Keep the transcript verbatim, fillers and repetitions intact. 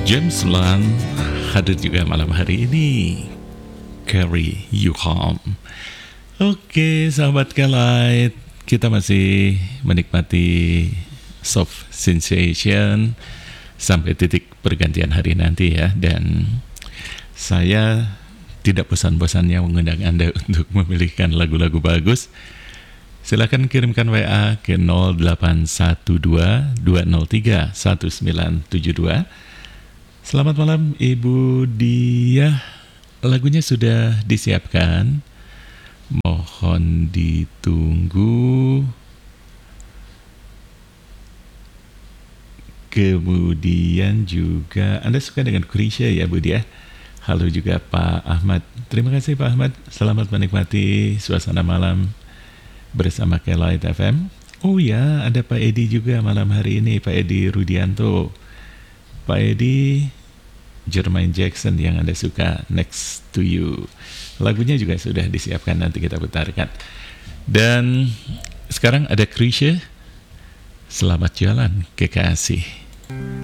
James Lan hadir juga malam hari ini. Carry you home. Oke, sahabat Kelight, kita masih menikmati soft sensation sampai titik pergantian hari nanti ya. Dan saya tidak bosan-bosannya mengundang Anda untuk memilihkan lagu-lagu bagus. Silakan kirimkan W A ke nol delapan satu dua dua nol tiga satu sembilan tujuh dua. Selamat malam Ibu Dia. Lagunya sudah disiapkan. Mohon ditunggu. Kemudian juga Anda suka dengan Krisya ya Bu Dia. Halo juga Pak Ahmad. Terima kasih Pak Ahmad. Selamat menikmati suasana malam bersama Kelight F M. Oh ya, ada Pak Edi juga malam hari ini, Pak Edi Rudianto. Pak Edi, Jermaine Jackson yang Anda suka, Next to You. Lagunya juga sudah disiapkan, nanti kita putarkan. Dan sekarang ada Krisya, Selamat Jalan Kekasih.